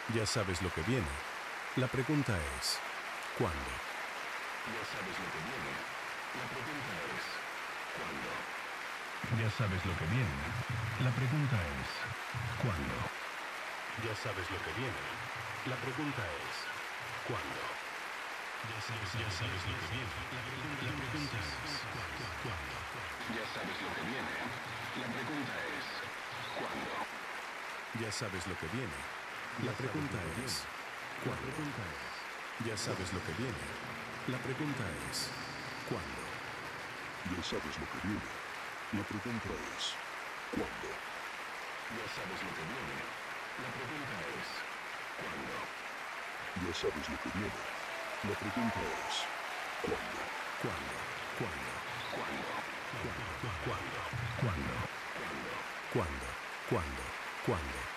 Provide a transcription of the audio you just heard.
Ya sabes lo que viene. La pregunta es, ¿cuándo? Ya sabes lo que viene. La pregunta es, ¿cuándo? Ya sabes lo que viene. La pregunta es, ¿cuándo? Ya sabes lo que viene. La pregunta es, ¿cuándo? Ya sabes lo que viene. La pregunta es, ¿cuándo? Ya sabes lo que viene. La pregunta es, ¿cuándo? Ya sabes lo que viene. La pregunta es, ¿cuándo? Ya sabes lo que viene. La pregunta es, ¿cuándo? Ya sabes lo que viene. La pregunta es, ¿cuándo? Ya sabes lo que viene. La pregunta es, ¿cuándo? Ya sabes lo que viene. La pregunta es, ¿cuándo? ¿Cuándo? ¿Cuándo? ¿Cuándo? ¿Cuándo? ¿Cuándo? ¿Cuándo? ¿Cuándo? ¿Cuándo? ¿Cuándo? ¿Cuándo?